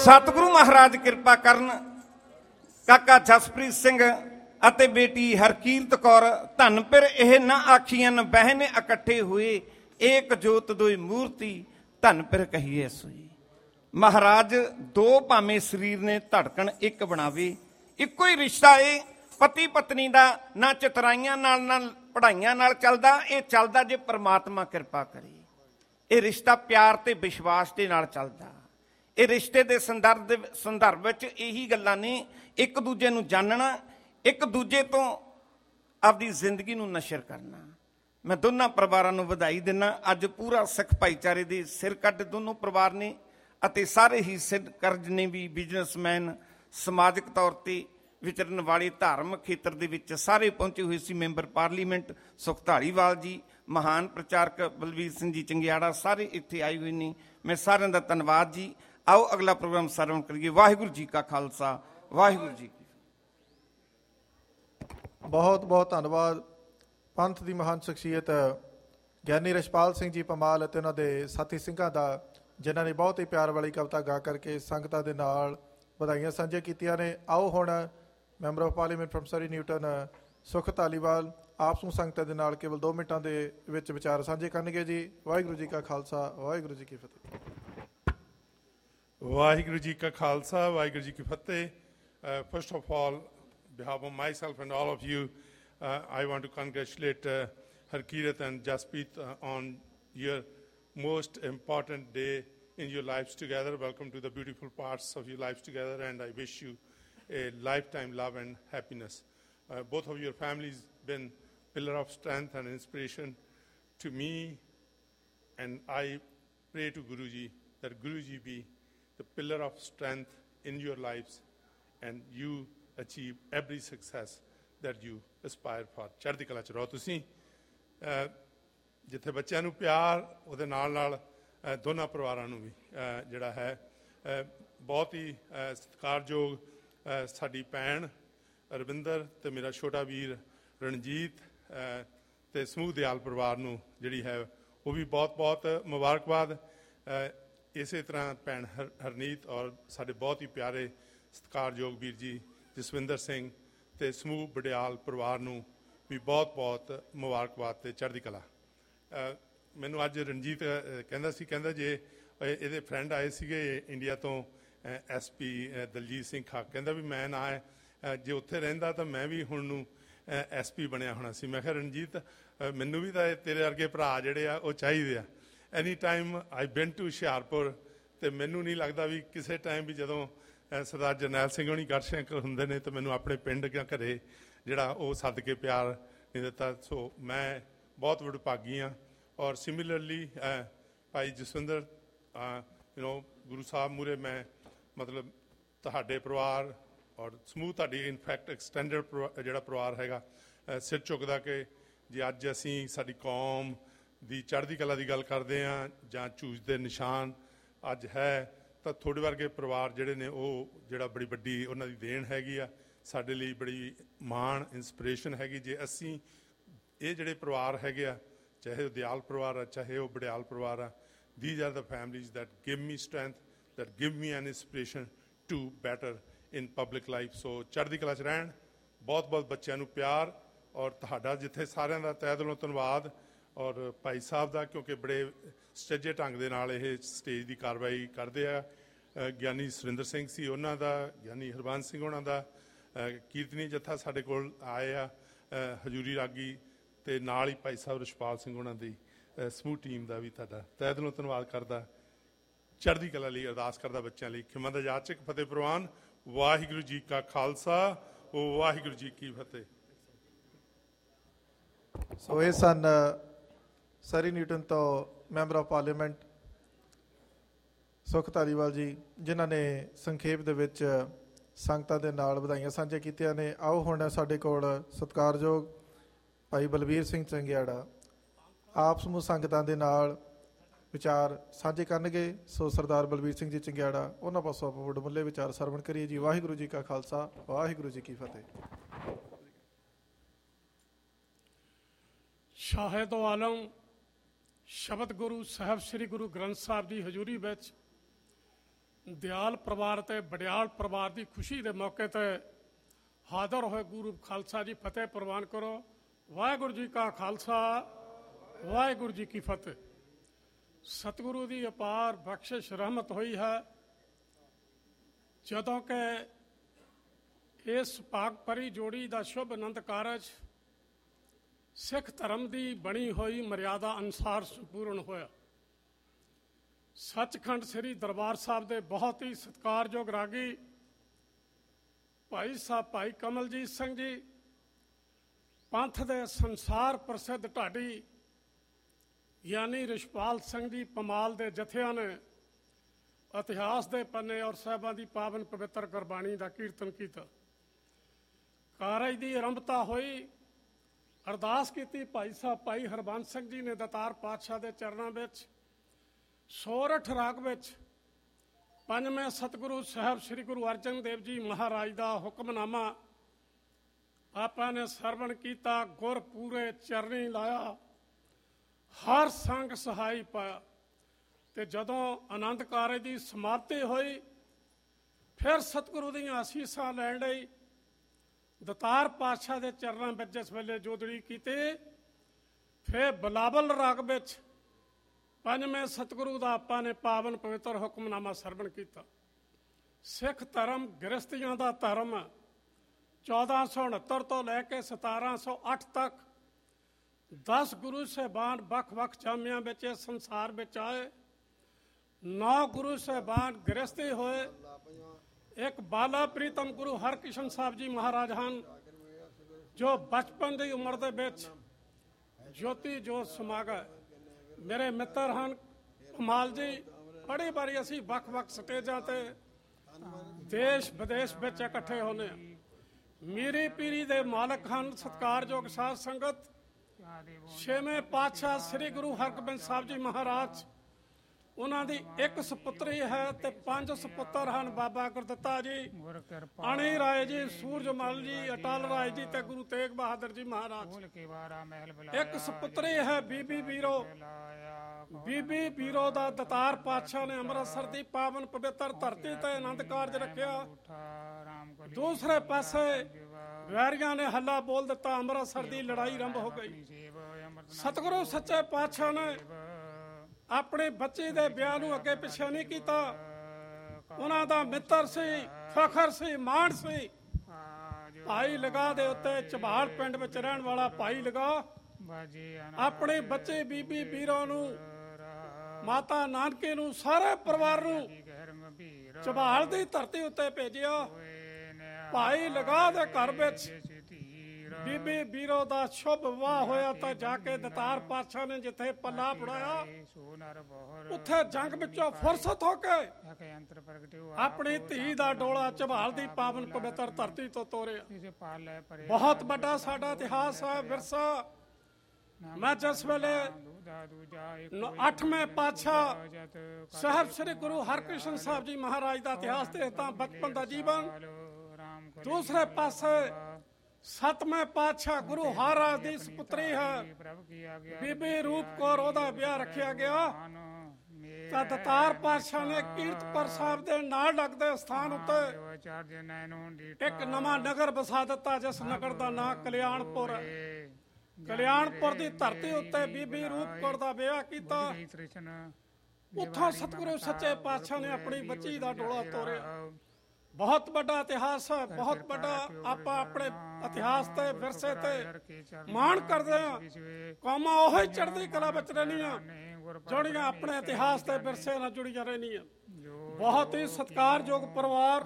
ਸਤਿਗੁਰੂ ਮਹਾਰਾਜ ਕਿਰਪਾ ਕਰਨ। ਕਾਕਾ ਜਸਪ੍ਰੀਤ ਸਿੰਘ ਅਤੇ ਬੇਟੀ ਹਰਕੀਰਤ ਕੌਰ ਧਨ ਫਿਰ ਇਹ ਨਾ ਆਖੀਆਂ ਨ ਬਹਿਨ ਇਕੱਠੇ ਹੋਏ, ਏਕ ਜੋਤ ਦੋਇ ਮੂਰਤੀ ਧਨ ਫਿਰ ਕਹੀਏ ਸੋਈ। ਮਹਾਰਾਜ ਦੋ ਭਾਵੇਂ ਸਰੀਰ ਨੇ ਧੜਕਣ ਇੱਕ ਬਣਾਵੇ, ਇੱਕੋ ਹੀ ਰਿਸ਼ਤਾ ਏ ਪਤੀ ਪਤਨੀ ਦਾ। ਨਾ ਚਤਰਾਈਆਂ ਨਾਲ ਨਾ ਪੜ੍ਹਾਈਆਂ ਨਾਲ ਚੱਲਦਾ, ਇਹ ਚੱਲਦਾ ਜੇ ਪ੍ਰਮਾਤਮਾ ਕਿਰਪਾ ਕਰੇ। ਇਹ ਰਿਸ਼ਤਾ ਪਿਆਰ ਤੇ ਵਿਸ਼ਵਾਸ ਦੇ ਨਾਲ ਚੱਲਦਾ। ਇਹ ਰਿਸ਼ਤੇ ਦੇ ਸੰਦਰਭ ਵਿੱਚ ਇਹੀ ਗੱਲਾਂ ਨੇ, ਇੱਕ ਦੂਜੇ ਨੂੰ ਜਾਣਨਾ, ਇੱਕ ਦੂਜੇ ਤੋਂ ਆਪਦੀ ਜ਼ਿੰਦਗੀ ਨੂੰ ਨਸ਼ਰ ਕਰਨਾ। ਮੈਂ ਦੋਨਾਂ ਪਰਿਵਾਰਾਂ ਨੂੰ ਵਧਾਈ ਦਿੰਦਾ। ਅੱਜ ਪੂਰਾ ਸਿੱਖ ਭਾਈਚਾਰੇ ਦੇ ਸਿਰ ਕੱਢ ਦੋਨੋਂ ਪਰਿਵਾਰ ਨੇ ਅਤੇ ਸਾਰੇ ਹੀ ਸਿੱਧ ਕਰਜ ਨੇ ਵੀ, ਬਿਜ਼ਨਸਮੈਨ, ਸਮਾਜਿਕ ਤੌਰ 'ਤੇ ਵਿਚਰਨ ਵਾਲੇ, ਧਾਰਮਿਕ ਖੇਤਰ ਦੇ ਵਿੱਚ ਸਾਰੇ ਪਹੁੰਚੇ ਹੋਏ ਸੀ। ਮੈਂਬਰ ਪਾਰਲੀਮੈਂਟ ਸੁਖ ਧਾਲੀਵਾਲ ਜੀ, ਮਹਾਨ ਪ੍ਰਚਾਰਕ ਬਲਵੀਰ ਸਿੰਘ ਜੀ ਚੰਗਿਆੜਾ, ਸਾਰੇ ਇੱਥੇ ਆਏ ਹੋਏ ਨੇ। ਮੈਂ ਸਾਰਿਆਂ ਦਾ ਧੰਨਵਾਦ ਜੀ। ਆਓ ਅਗਲਾ ਪ੍ਰੋਗਰਾਮ ਸਰਵਣ ਕਰੀਏ। ਵਾਹਿਗੁਰੂ ਜੀ ਕਾ ਖਾਲਸਾ, ਵਾਹਿਗੁਰੂ ਜੀ ਕੀ। ਬਹੁਤ ਬਹੁਤ ਧੰਨਵਾਦ ਪੰਥ ਦੀ ਮਹਾਨ ਸ਼ਖਸੀਅਤ ਗਿਆਨੀ ਰਛਪਾਲ ਸਿੰਘ ਜੀ ਪਮਾਲ ਅਤੇ ਉਹਨਾਂ ਦੇ ਸਾਥੀ ਸਿੰਘਾਂ ਦਾ, ਜਿਨ੍ਹਾਂ ਨੇ ਬਹੁਤ ਹੀ ਪਿਆਰ ਵਾਲੀ ਕਵਿਤਾ ਗਾ ਕਰਕੇ ਸੰਗਤਾਂ ਦੇ ਨਾਲ ਵਧਾਈਆਂ ਸਾਂਝੀਆਂ ਕੀਤੀਆਂ ਨੇ। ਆਓ ਹੁਣ member of parliament firm Surrey Newton ਸੁਖ ਧਾਲੀਵਾਲ ਆਪ ਨੂੰ ਸੰਗਤਾਂ ਦੇ ਨਾਲ ਕੇਵਲ 2 ਮਿੰਟਾਂ ਦੇ ਵਿੱਚ ਵਿਚਾਰ ਸਾਂਝੇ ਕਰਨਗੇ ਜੀ। ਵਾਹਿਗੁਰੂ ਜੀ ਕਾ ਖਾਲਸਾ, ਵਾਹਿਗੁਰੂ ਜੀ ਕੀ ਫਤਿਹ। ਵਾਹਿਗੁਰੂ ਜੀ ਕਾ ਖਾਲਸਾ, ਵਾਹਿਗੁਰੂ ਜੀ ਕੀ ਫਤਿਹ। First of all, on behalf of myself and all of you, I want to congratulate Harkirat and Jasprit on your most important day in your lives together. Welcome to the beautiful parts of your lives together, and I wish you a lifetime love and happiness. Both of your families been pillar of strength and inspiration to me, and I pray to Guruji that Guruji be the pillar of strength in your lives and you achieve every success that you aspire for. ਚੜ੍ਹਦੀ ਕਲਾ ਚ ਰਹੋ ਤੁਸੀਂ। ਜਿੱਥੇ ਬੱਚਿਆਂ ਨੂੰ ਪਿਆਰ, ਉਹਦੇ ਨਾਲ ਨਾਲ ਦੋਨਾਂ ਪਰਿਵਾਰਾਂ ਨੂੰ ਵੀ ਜਿਹੜਾ ਹੈ ਬਹੁਤ ਹੀ ਸਤਿਕਾਰਯੋਗ ਸਾਡੀ ਭੈਣ ਰਵਿੰਦਰ ਅਤੇ ਮੇਰਾ ਛੋਟਾ ਵੀਰ ਰਣਜੀਤ ਅਤੇ ਸਮੂਹ ਦਿਆਲ ਪਰਿਵਾਰ ਨੂੰ ਜਿਹੜੀ ਹੈ ਉਹ ਵੀ ਬਹੁਤ ਬਹੁਤ ਮੁਬਾਰਕਬਾਦ। ਇਸੇ ਤਰ੍ਹਾਂ ਭੈਣ ਹਰਨੀਤ ਔਰ ਸਾਡੇ ਬਹੁਤ ਹੀ ਪਿਆਰੇ ਸਤਿਕਾਰਯੋਗ ਵੀਰ ਜੀ ਜਸਵਿੰਦਰ ਸਿੰਘ ਅਤੇ ਸਮੂਹ ਬਡਿਆਲ ਪਰਿਵਾਰ ਨੂੰ ਵੀ ਬਹੁਤ ਬਹੁਤ ਮੁਬਾਰਕਬਾਦ ਅਤੇ ਚੜ੍ਹਦੀ ਕਲਾ। ਮੈਨੂੰ ਅੱਜ ਰਣਜੀਤ ਕਹਿੰਦਾ ਜੇ ਇਹਦੇ ਫਰੈਂਡ ਆਏ ਸੀਗੇ ਇੰਡੀਆ ਤੋਂ SP ਦਲਜੀਤ ਸਿੰਘ ਖਾਕ, ਕਹਿੰਦਾ ਵੀ ਮੈਂ ਨਾ ਜੇ ਉੱਥੇ ਰਹਿੰਦਾ ਤਾਂ ਮੈਂ ਵੀ ਹੁਣ ਨੂੰ SP ਬਣਿਆ ਹੋਣਾ ਸੀ। ਮੈਂ ਕਿਹਾ ਰਣਜੀਤ ਮੈਨੂੰ ਵੀ ਤਾਂ ਤੇਰੇ ਵਰਗੇ ਭਰਾ ਜਿਹੜੇ ਆ ਉਹ ਚਾਹੀਦੇ ਆ। ਐਨੀ ਟਾਈਮ ਆਈ ਬਿਨ ਟੂ ਹੁਸ਼ਿਆਰਪੁਰ, ਅਤੇ ਮੈਨੂੰ ਨਹੀਂ ਲੱਗਦਾ ਵੀ ਕਿਸੇ ਟਾਈਮ ਵੀ ਜਦੋਂ ਸਰਦਾਰ ਜਰਨੈਲ ਸਿੰਘ ਹੋਣੀ ਗੜਸ਼ੰਕਰ ਹੁੰਦੇ ਨੇ ਤਾਂ ਮੈਨੂੰ ਆਪਣੇ ਪਿੰਡ ਜਾਂ ਘਰੇ ਜਿਹੜਾ ਉਹ ਸੱਦ ਕੇ ਪਿਆਰ ਨਹੀਂ ਦਿੱਤਾ। ਸੋ ਮੈਂ ਬਹੁਤ ਵਡਭਾਗੀ ਹਾਂ। ਔਰ ਸਿਮਿਲਰਲੀ ਭਾਈ ਜਸਵਿੰਦਰ ਗੁਰੂ ਸਾਹਿਬ ਮੂਹਰੇ ਮੈਂ ਮਤਲਬ ਤੁਹਾਡੇ ਪਰਿਵਾਰ ਔਰ ਸਮੂਹ ਤੁਹਾਡੀ ਇਨਫੈਕਟ ਐਕਸਟੈਂਡਡ ਜਿਹੜਾ ਪਰਿਵਾਰ ਹੈਗਾ ਸਿਰ ਚੁੱਕਦਾ ਕਿ ਜੇ ਅੱਜ ਅਸੀਂ ਸਾਡੀ ਕੌਮ ਦੀ ਚੜ੍ਹਦੀ ਕਲਾ ਦੀ ਗੱਲ ਕਰਦੇ ਹਾਂ ਜਾਂ ਝੂਜ ਦੇ ਨਿਸ਼ਾਨ ਅੱਜ ਹੈ, ਤਾਂ ਤੁਹਾਡੇ ਵਰਗੇ ਪਰਿਵਾਰ ਜਿਹੜੇ ਨੇ ਉਹ ਜਿਹੜਾ ਬੜੀ ਵੱਡੀ ਉਹਨਾਂ ਦੀ ਦੇਣ ਹੈਗੀ ਆ, ਸਾਡੇ ਲਈ ਬੜੀ ਮਾਣ ਇੰਸਪੀਰੇਸ਼ਨ ਹੈਗੀ। ਜੇ ਅਸੀਂ ਇਹ ਜਿਹੜੇ ਪਰਿਵਾਰ ਹੈਗੇ ਆ, ਚਾਹੇ ਉਹ ਦਿਆਲ ਪਰਿਵਾਰ ਆ ਚਾਹੇ ਉਹ ਬਡਿਆਲ ਪਰਿਵਾਰ ਆ, these are the families that give me strength, that give me an inspiration to better in public life. ਸੋ ਚੜ੍ਹਦੀ ਕਲਾ 'ਚ ਰਹਿਣ। ਬਹੁਤ ਬਹੁਤ ਬੱਚਿਆਂ ਨੂੰ ਪਿਆਰ ਔਰ ਤੁਹਾਡਾ ਜਿੱਥੇ ਸਾਰਿਆਂ ਦਾ ਤਹਿ ਦਿਲੋਂ ਧੰਨਵਾਦ ਔਰ ਭਾਈ ਸਾਹਿਬ ਦਾ, ਕਿਉਂਕਿ ਬੜੇ ਸੁਚੱਜੇ ਢੰਗ ਦੇ ਨਾਲ ਇਹ ਸਟੇਜ ਦੀ ਕਾਰਵਾਈ ਕਰਦੇ ਆ। ਗਿਆਨੀ ਸੁਰਿੰਦਰ ਸਿੰਘ ਸੀ ਉਹਨਾਂ ਦਾ, ਗਿਆਨੀ ਹਰਬੰਸ ਸਿੰਘ ਉਹਨਾਂ ਦਾ, ਕੀਰਤਨੀ ਜੱਥਾ ਸਾਡੇ ਕੋਲ ਆਏ ਆ, ਹਜ਼ੂਰੀ ਰਾਗੀ, ਅਤੇ ਨਾਲ ਹੀ ਭਾਈ ਸਾਹਿਬ ਰਛਪਾਲ ਸਿੰਘ ਉਹਨਾਂ ਦੀ ਸਮੂਹ ਟੀਮ ਦਾ ਵੀ ਤੁਹਾਡਾ ਤਹਿ ਦਿਲੋਂ ਧੰਨਵਾਦ ਕਰਦਾ। ਚੜ੍ਹਦੀ ਕਲਾ ਲਈ ਅਰਦਾਸ ਕਰਦਾ ਬੱਚਿਆਂ ਲਈ। ਖਿਮਾ ਦਾ ਜਾਚਕ ਫਤਿਹ ਪ੍ਰਵਾਨ। ਵਾਹਿਗੁਰੂ ਜੀ ਕਾ ਖਾਲਸਾ, ਵਾਹਿਗੁਰੂ ਜੀ ਕੀ ਫਤਿਹ। ਸੋ ਇਹ ਸਨ ਸਰੀ ਨਿਊਟਨ ਤੋਂ ਮੈਂਬਰ ਆਫ ਪਾਰਲੀਮੈਂਟ ਸੁਖ ਧਾਲੀਵਾਲ ਜੀ, ਜਿਨ੍ਹਾਂ ਨੇ ਸੰਖੇਪ ਦੇ ਵਿੱਚ ਸੰਗਤਾਂ ਦੇ ਨਾਲ ਵਧਾਈਆਂ ਸਾਂਝੀਆਂ ਕੀਤੀਆਂ ਨੇ। ਆਓ ਹੁਣ ਸਾਡੇ ਕੋਲ ਸਤਿਕਾਰਯੋਗ ਭਾਈ ਬਲਵੀਰ ਸਿੰਘ ਚੰਗਿਆੜਾ ਆਪ ਸਮੂਹ ਸੰਗਤਾਂ ਦੇ ਨਾਲ ਵਿਚਾਰ ਸਾਂਝੇ ਕਰਨਗੇ। ਸੋ ਸਰਦਾਰ ਬਲਵੀਰ ਸਿੰਘ ਜੀ ਚੰਗਿਆੜਾ, ਉਹਨਾਂ ਪਾਸੋਂ ਆਪਾਂ ਵਡਮੁੱਲੇ ਵਿਚਾਰ ਸਰਵਣ ਕਰੀਏ ਜੀ। ਵਾਹਿਗੁਰੂ ਜੀ ਕਾ ਖਾਲਸਾ, ਵਾਹਿਗੁਰੂ ਜੀ ਕੀ ਫਤਿਹ। ਸ਼ਾਹਿਦ ਆਲਮ ਸ਼ਬਦ ਗੁਰੂ ਸਾਹਿਬ ਸ੍ਰੀ ਗੁਰੂ ਗ੍ਰੰਥ ਸਾਹਿਬ ਦੀ ਹਜ਼ੂਰੀ ਵਿੱਚ ਦਿਆਲ ਪਰਿਵਾਰ ਤੇ ਬੜਿਆਲ ਪਰਿਵਾਰ ਦੀ ਖੁਸ਼ੀ ਦੇ ਮੌਕੇ ਤੇ ਹਾਜ਼ਰ ਹੋਏ ਗੁਰੂ ਖਾਲਸਾ ਜੀ ਫਤਿਹ ਪ੍ਰਵਾਨ ਕਰੋ। ਵਾਹਿਗੁਰੂ ਜੀ ਕਾ ਖਾਲਸਾ, ਵਾਹਿਗੁਰੂ ਜੀ ਕੀ ਫਤਿਹ। ਸਤਿਗੁਰੂ ਦੀ ਅਪਾਰ ਬਖਸ਼ਿਸ਼ ਰਹਿਮਤ ਹੋਈ ਹੈ ਜਦੋਂ ਕਿ ਇਸ ਭਾਗ ਭਰੀ ਜੋੜੀ ਦਾ ਸ਼ੁਭ ਆਨੰਦ ਕਾਰਜ ਸਿੱਖ ਧਰਮ ਦੀ ਬਣੀ ਹੋਈ ਮਰਿਆਦਾ ਅਨੁਸਾਰ ਸੰਪੂਰਨ ਹੋਇਆ। ਸੱਚਖੰਡ ਸ੍ਰੀ ਦਰਬਾਰ ਸਾਹਿਬ ਦੇ ਬਹੁਤ ਹੀ ਸਤਿਕਾਰਯੋਗ ਰਾਗੀ ਭਾਈ ਸਾਹਿਬ ਭਾਈ ਕਮਲਜੀਤ ਸਿੰਘ ਜੀ, ਪੰਥ ਦੇ ਸੰਸਾਰ ਪ੍ਰਸਿੱਧ ਢਾਡੀ ਯਾਨੀ ਰਿਸ਼ਪਾਲ ਸਿੰਘ ਜੀ ਪਮਾਲ ਦੇ ਜਥਿਆਂ ਨੇ ਇਤਿਹਾਸ ਦੇ ਪੰਨੇ ਔਰ ਸਾਹਿਬਾਂ ਦੀ ਪਾਵਨ ਪਵਿੱਤਰ ਗੁਰਬਾਣੀ ਦਾ ਕੀਰਤਨ ਕੀਤਾ। ਕਾਰਜ ਦੀ ਆਰੰਭਤਾ ਹੋਈ, ਅਰਦਾਸ ਕੀਤੀ। ਭਾਈ ਸਾਹਿਬ ਭਾਈ ਹਰਬੰਸ ਸਿੰਘ ਜੀ ਨੇ ਦਾਤਾਰ ਪਾਤਸ਼ਾਹ ਦੇ ਚਰਨਾਂ ਵਿੱਚ ਸੋਰਠ ਰਾਗ ਵਿੱਚ ਪੰਜਵੇਂ ਸਤਿਗੁਰੂ ਸਾਹਿਬ ਸ੍ਰੀ ਗੁਰੂ ਅਰਜਨ ਦੇਵ ਜੀ ਮਹਾਰਾਜ ਦਾ ਹੁਕਮਨਾਮਾ ਆਪਾਂ ਨੇ ਸਰਵਣ ਕੀਤਾ। ਗੁਰ ਪੂਰੇ ਚਰਨੀ ਲਾਇਆ, ਹਰ ਸੰਗ ਸਹਾਈ ਪਾਇਆ। ਤੇ ਜਦੋਂ ਆਨੰਦ ਕਾਰਜ ਦੀ ਸਮਾਪਤੀ ਹੋਈ, ਫਿਰ ਸਤਿਗੁਰੂ ਦੀਆਂ ਅਸੀਸਾਂ ਲੈਣ ਲਈ ਦਾਤਾਰ ਪਾਤਸ਼ਾਹ ਦੇ ਚਰਨਾਂ ਵਿੱਚ ਜਿਸ ਵੇਲੇ ਜੋਦੜੀ ਕੀਤੀ, ਫਿਰ ਬਲਾਵਲ ਰਾਗ ਵਿੱਚ ਪੰਜਵੇਂ ਸਤਿਗੁਰੂ ਦਾ ਆਪਾਂ ਨੇ ਪਾਵਨ ਪਵਿੱਤਰ ਹੁਕਮਨਾਮਾ ਸਰਵਣ ਕੀਤਾ। ਸਿੱਖ ਧਰਮ ਗ੍ਰਸਤੀਆਂ ਦਾ ਧਰਮ 1469 ਤੋਂ ਲੈ ਕੇ 1708 ਤੱਕ 10 ਗੁਰੂ ਸਾਹਿਬਾਨ ਵੱਖ-ਵੱਖ ਜਾਮਿਆਂ ਵਿੱਚ ਇਸ ਸੰਸਾਰ ਵਿੱਚ ਆਏ। 9 ਗੁਰੂ ਸਾਹਿਬਾਨ ਗ੍ਰਸਤੀ ਹੋਏ। ਇੱਕ ਬਾਲਾ ਪ੍ਰੀਤਮ ਗੁਰੂ ਹਰਕ੍ਰਿਸ਼ਨ ਸਾਹਿਬ ਜੀ ਮਹਾਰਾਜ ਹਨ, ਜੋ ਬਚਪਨ ਦੀ ਉਮਰ ਦੇ ਵਿੱਚ ਜੋਤੀ ਜੋਤ ਸਮਾ ਗਏ। ਮੇਰੇ ਮਿੱਤਰ ਹਨ ਕਮਾਲ ਜੀ, ਬੜੀ ਵਾਰੀ ਅਸੀਂ ਵੱਖ-ਵੱਖ ਸਟੇਜਾਂ ਤੇ ਦੇਸ਼ ਵਿਦੇਸ਼ ਵਿੱਚ ਇਕੱਠੇ ਹੁੰਦੇ ਹਾਂ। ਮੀਰੀ ਪੀਰੀ ਦੇ ਮਾਲਕ ਹਨ ਸਤਿਕਾਰਯੋਗ ਸਾਧ ਸੰਗਤ, ਛੇਵੇਂ ਪਾਤਸ਼ਾਹ ਸ੍ਰੀ ਗੁਰੂ ਹਰਗੋਬਿੰਦ ਸਾਹਿਬ ਜੀ ਮਹਾਰਾਜ। ਉਹਨਾਂ ਦੀ ਇੱਕ ਸੁਪੁੱਤਰੀ ਹੈ ਤੇ 5 ਸੁਪੁੱਤਰ ਹਨ। ਬਾਬਾ ਗੁਰਦਿੱਤਾ ਜੀ, ਅਣੀ ਰਾਏ ਜੀ, ਸੂਰਜਮਲ ਜੀ, ਅਟਲ ਰਾਏ ਜੀ ਤੇ ਗੁਰੂ ਤੇਗ ਬਹਾਦਰ ਜੀ ਮਹਾਰਾਜ। ਇੱਕ ਸੁਪੁੱਤਰੀ ਹੈ ਬੀਬੀ ਬੀਰੋ। ਬੀਬੀ ਬੀਰੋ ਦਾ ਦਾਤਾਰ ਪਾਤਸ਼ਾਹ ਨੇ ਅੰਮ੍ਰਿਤਸਰ ਦੀ ਪਾਵਨ ਪਵਿੱਤਰ ਧਰਤੀ ਤੇ ਆਨੰਦ ਕਾਰਜ ਰੱਖਿਆ। ਦੂਸਰੇ ਪਾਸੇ ਵੈਰੀਆਂ ਨੇ ਹੱਲਾ ਬੋਲ ਦਿੱਤਾ, ਅੰਮ੍ਰਿਤਸਰ ਦੀ ਲੜਾਈ ਆਰੰਭ ਹੋ ਗਈ। ਸਤਿਗੁਰੂ ਸੱਚੇ ਪਾਤਸ਼ਾਹ ਨੇ ਆਪਣੇ ਬੱਚੇ ਦੇ ਵਿਆਹ ਨੂੰ ਅੱਗੇ ਪਿੱਛੇ ਨਹੀਂ ਕੀਤਾ। ਉਹਨਾਂ ਦਾ ਮਿੱਤਰ ਸੀ, ਫਖਰ ਸੀ, ਮਾਣ ਸੀ। ਭਾਈ ਲਗਾ ਦੇ ਉੱਤੇ ਝਬਾਲ ਪਿੰਡ ਵਿੱਚ ਰਹਿਣ ਵਾਲਾ ਭਾਈ ਲਗਾ ਆਪਣੇ ਬੱਚੇ ਬੀਬੀ ਬੀਰੋ ਨੂੰ, ਮਾਤਾ ਨਾਨਕੇ ਨੂੰ, ਸਾਰੇ ਪਰਿਵਾਰ ਨੂੰ ਝਬਾਲ ਦੀ ਧਰਤੀ ਉੱਤੇ ਭੇਜਿਆ। ਭਾਈ ਲਗਾ ਦੇ ਘਰ ਵਿੱਚ ਬੀਬੀ ਬੀਰੋ ਦਾ ਸ਼ੁਭ ਵਿਆਹ ਹੋਇਆ ਤਾਂ ਜਾ ਕੇ ਦਾਤਾਰ ਪਾਤਸ਼ਾਹ ਨੇ ਜਿੱਥੇ ਪੱਲਾ ਪੜਾਇਆ, ਉੱਥੇ ਜੰਗ ਵਿੱਚੋਂ ਫੁਰਸਤ ਹੋ ਕੇ ਆਪਣੀ ਧੀ ਦਾ ਡੋਲਾ ਝਬਾਲ ਦੀ ਪਾਵਨ ਪਵਿੱਤਰ ਧਰਤੀ ਤੋਂ ਤੋਰਿਆ। ਬਹੁਤ ਵੱਡਾ ਸਾਡਾ ਇਤਿਹਾਸ ਹੈ, ਵਿਰਸਾ। ਮੈਂ ਜਿਸ ਵੇਲੇ 8ਵੇਂ ਪਾਤਸ਼ਾਹ ਸਾਹਿਬ ਸ੍ਰੀ ਗੁਰੂ ਹਰਕ੍ਰਿਸ਼ਨ ਸਾਹਿਬ ਜੀ ਮਹਾਰਾਜ ਦਾ ਇਤਿਹਾਸ ਦੇਖਦਾ, ਬਚਪਨ ਦਾ ਜੀਵਨ। ਦੂਸਰੇ ਪਾਸੇ 7ਵੇਂ ਪਾਤਸ਼ਾਹ ਗੁਰੂ ਹਰਰਾਜ ਦੀ ਸੁਪੁੱਤਰੀ ਹੈ ਬੀਬੀ ਰੂਪ ਕੌਰ, ਉਹਦਾ ਵਿਆਹ ਰੱਖਿਆ ਗਿਆ। ਤਾਂ ਦਾਤਾਰ ਪਾਤਸ਼ਾਹ ਨੇ ਕੀਰਤਪੁਰ ਸਾਹਿਬ ਦੇ ਨਾਲ ਲੱਗਦੇ ਸਥਾਨ ਉੱਤੇ ਇੱਕ ਨਵਾਂ ਨਗਰ ਵਸਾ ਦਿੱਤਾ, ਜਿਸ ਨਗਰ ਦਾ ਨਾਂ ਕਲਿਆਣਪੁਰ ਹੈ। ਕਲਿਆਣਪੁਰ ਦੀ ਧਰਤੀ ਉੱਤੇ ਬੀਬੀ ਰੂਪ ਕੌਰ ਦਾ ਵਿਆਹ ਕੀਤਾ। ਉੱਥੋਂ ਸਤਿਗੁਰੂ ਸੱਚੇ ਪਾਤਸ਼ਾਹ ਨੇ ਆਪਣੀ ਬੱਚੀ ਦਾ ਡੋਲਾ ਤੋਰਿਆ। ਬਹੁਤ ਵੱਡਾ ਇਤਿਹਾਸ ਹੈ, ਬਹੁਤ ਵੱਡਾ। ਆਪਾਂ ਆਪਣੇ ਇਤਿਹਾਸ ਤੇ ਵਿਰਸੇ ਤੇ ਮਾਣ ਕਰਦੇ ਹਾਂ। ਕੌਮਾਂ ਉਹ ਹੀ ਚੜ੍ਹਦੀ ਕਲਾ ਵਿੱਚ ਰਹਿਣੀਆਂ ਜਿਹੜੀਆਂ ਆਪਣੇ ਇਤਿਹਾਸ ਤੇ ਵਿਰਸੇ ਨਾਲ ਜੁੜੀਆਂ ਰਹਿਣੀਆਂ। ਬਹੁਤ ਹੀ ਸਤਿਕਾਰਯੋਗ ਪਰਿਵਾਰ।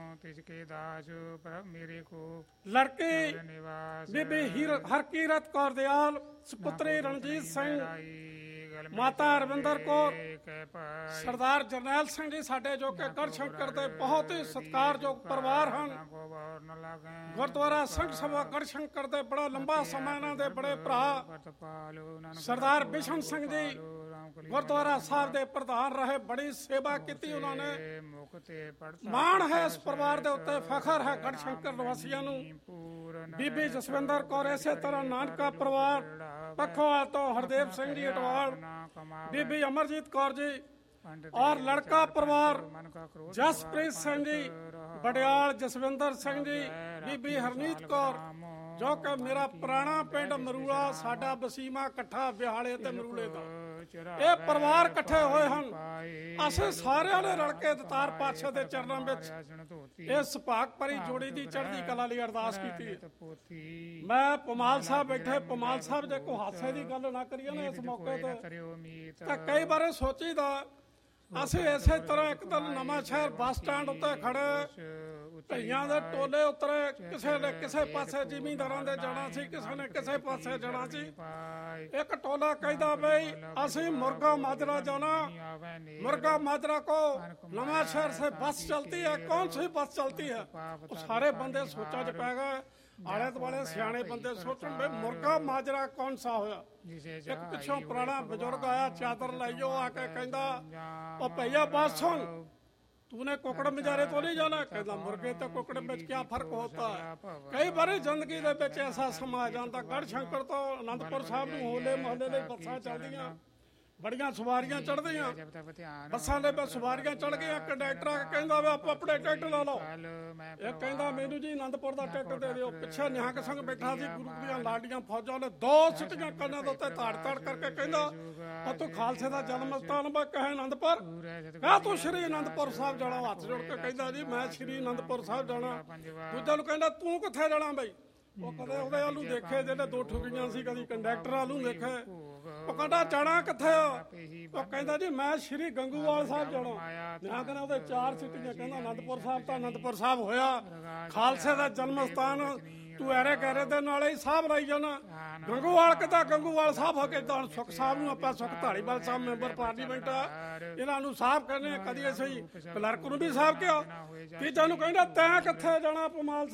ਲੜਕੀ ਬੀਬੀ ਹਰਕੀਰਤ ਕੌਰ ਦਿਆਲ, ਸੁਪੁੱਤਰੀ ਰਣਜੀਤ ਸਿੰਘ, ਮਾਤਾ ਰਵਿੰਦਰ ਕੌਰ, ਸਰਦਾਰ ਜਰਨੈਲ ਸਿੰਘ ਜੀ ਸਾਡੇ ਜੋ ਕਿ ਗੜਸ਼ੰਕਰ ਦੇ ਬਹੁਤ ਹੀ ਸਤਿਕਾਰਯੋਗ ਪਰਿਵਾਰ ਹਨ। ਗੁਰਦੁਆਰਾ ਸਿੰਘ ਸਭਾ ਗੜਸ਼ੰਕਰ ਦੇ ਬੜਾ ਲੰਬਾ ਸਮਾਂ ਇਹਨਾਂ ਦੇ ਬੜੇ ਭਰਾ ਸਰਦਾਰ ਬਿਸ਼ਨ ਸਿੰਘ ਜੀ ਗੁਰਦੁਆਰਾ ਸਾਹਿਬ ਦੇ ਪ੍ਰਧਾਨ ਰਹੇ, ਬੜੀ ਸੇਵਾ ਕੀਤੀ ਉਹਨਾਂ ਨੇ। ਮਾਣ ਹੈ ਇਸ ਪਰਿਵਾਰ ਦੇ ਉੱਤੇ, ਫਖਰ ਹੈ ਗੜਸ਼ੰਕਰ ਨਿਵਾਸੀਆਂ ਨੂੰ। ਬੀਬੀ ਜਸਵਿੰਦਰ ਕੌਰ, ਇਸੇ ਤਰ੍ਹਾਂ ਨਾਨਕਾ ਪਰਿਵਾਰ ਪੱਖੋਵਾਲ ਤੋਂ ਹਰਦੇਵ ਸਿੰਘ ਜੀ ਅਟਵਾਲ, ਬੀਬੀ ਅਮਰਜੀਤ ਕੌਰ ਜੀ, और लड़का परिवार जसप्रीत सिंह जी, बडियाल जसविंदर सिंह जी, बीबी हरनीत कौर, जो कि मेरा पुराना पिंड मरूला, साडा बसीमा इकट्ठा बिहाले ते मरूले दा, ये परिवार इकट्ठे होए हन। असीं सारिਆਂ ने रल के दतार पातशाह दे चरणों विच इस सुभाग भरी जोड़ी दी चढ़दी कला लई अरदास कीती है। मैं पमाल साहब बैठे, पमाल साहब जे कोई हादसे दी गल ना करिए ना इस मौके ते कई बार सोचीदा ਅਸੀਂ ਇਸੇ ਤਰ੍ਹਾਂ ਇੱਕ ਦਿਨ ਨਵਾਂ ਸ਼ਹਿਰ ਬੱਸ ਸਟੈਂਡ ਉੱਤੇ ਖੜੇ, ਭਈਆਂ ਦੇ ਟੋਲੇ ਉਤਰੇ, ਕਿਸੇ ਨੇ ਕਿਸੇ ਪਾਸੇ ਜ਼ਿਮੀਂਦਾਰਾਂ ਦੇ ਜਾਣਾ ਸੀ, ਕਿਸੇ ਨੇ ਕਿਸੇ ਪਾਸੇ ਜਾਣਾ ਸੀ। ਇੱਕ ਟੋਲਾ ਕਹਿੰਦਾ ਬਈ ਅਸੀਂ ਮੁਰਗਾ ਮਾਜਰਾ ਜਾਣਾ, मुर्गा माजरा को नवा शहर से बस चलती है, कौन सी बस चलती है? वो सारे बंदे सोचा च पै गए, आले दुआले सियाने बंदे सोचन बे मुर्गा माजरा कौन सा होया। एक पिछों पुराना बुजुर्ग आया, चादर लाइयो, आके कहंदा ओ भैया बात सुन, तूने कुकड़ मजारे तो नहीं जाना? कहता मुर्गे तो कुकड़ में क्या फर्क होता है। कई बार जिंदगी दे विच ऐसा समा आ जाता, गढ़ शंकर तो आनंदपुर साहब नूं होले मोहल्ले लई बसां चलदियां, बड़ियां सवारियां चढ़दियां, बसां दे विच सवारियां चढ़ गईयां, कंडक्टर कहंदा वे आपो अपने टिकट ला लो, ਇਹ ਕਹਿੰਦਾ ਮੈਨੂੰ ਜੀ ਆਨੰਦਪੁਰ ਦਾ ਟਿਕਟ ਦੇ ਦਿਓ। ਪਿੱਛੇ ਨਿਹੰਗ ਸਿੰਘ ਬੈਠਾ ਸੀ, ਗੁਰੂ ਦੀਆਂ ਲਾਡੀਆਂ ਫੌਜਾਂ ਨੇ ਦੋ ਸਿੱਟੀਆਂ ਕੰਨਾਂ ਦੇ ਉੱਤੇ ਧਾੜ ਧਾੜ ਕਰਕੇ ਕਹਿੰਦਾ ਆ ਤੂੰ ਖਾਲਸੇ ਦਾ ਜਨਮ ਸਥਾਨ ਵਾ ਕਹੇ ਆਨੰਦਪੁਰ, ਕਹ ਤੂੰ ਸ਼੍ਰੀ ਆਨੰਦਪੁਰ ਸਾਹਿਬ ਜਾਣਾ। ਹੱਥ ਜੋੜ ਕੇ ਕਹਿੰਦਾ ਜੀ ਮੈਂ ਸ਼੍ਰੀ ਆਨੰਦਪੁਰ ਸਾਹਿਬ ਜਾਣਾ। ਦੂਜੇ ਨੂੰ ਕਹਿੰਦਾ ਤੂੰ ਕਿੱਥੇ ਜਾਣਾ ਬਈ? ਉਹ ਕਦੇ ਉਹਦੇ ਵੱਲੋਂ ਦੇਖੇ ਜਿਹੜੇ ਦੋ ਠੁਕੀਆਂ ਸੀ, ਕਦੀ ਕੰਡਕਟਰ ਵੱਲੋਂ ਦੇਖੇ। ਉਹ ਕਹਿੰਦਾ ਜਾਣਾ ਕਿੱਥੇ? ਉਹ ਕਹਿੰਦਾ ਜੀ ਮੈਂ ਸ਼੍ਰੀ ਗੰਗੂਵਾਲ ਸਾਹਿਬ ਜਾਣਾ। ਮੈਂ ਕਹਿੰਦਾ ਉਹਦੇ ਚਾਰ ਸਿੱਟੀਆਂ, ਕਹਿੰਦਾ ਆਨੰਦਪੁਰ ਸਾਹਿਬ ਤਾਂ ਆਨੰਦਪੁਰ ਸਾਹਿਬ ਹੋਇਆ, ਖਾਲਸੇ ਦਾ ਜਨਮ ਸਥਾਨ ਤੂੰ ਐਰੇ ਗਹਿਰੇ ਦੇ ਨਾਲ ਹੀ ਸਾਹਿਬ ਲਾਈ ਜਾਣਾ। ਗੰਗੂਵਾਲ ਕਿੱਦਾਂ ਗੰਗੂਵਾਲ ਸਾਹਿਬ ਹੋ ਕੇ ਤਾਂ ਸੁਖ ਸਾਹਿਬ ਨੂੰ ਆਪਾਂ ਸੁਖ ਧਾਲੀਵਾਲ ਸਾਹਿਬ ਮੈਂਬਰ ਪਾਰਲੀਮੈਂਟ ਆ, ਇਹਨਾਂ ਨੂੰ ਸਾਹਿਬ ਕਹਿੰਦੇ, ਕਦੀ ਅਸੀਂ ਕਲਰਕ ਨੂੰ ਵੀ ਸਾਹਿਬ ਕਿਹਾ। ਤੀਜਾ ਨੂੰ ਕਹਿੰਦਾ ਤੈਂ ਕਿੱਥੇ ਜਾਣਾ ਪਮਾਲ